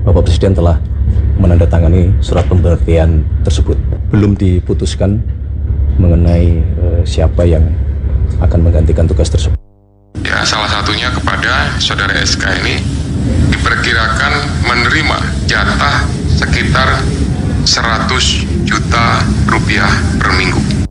Bapak Presiden telah menandatangani surat pemberhentian tersebut. Belum diputuskan mengenai siapa yang akan menggantikan tugas tersebut. Ya, salah satunya kepada saudara SK ini diperkirakan menerima jatah sekitar 100 juta rupiah per minggu.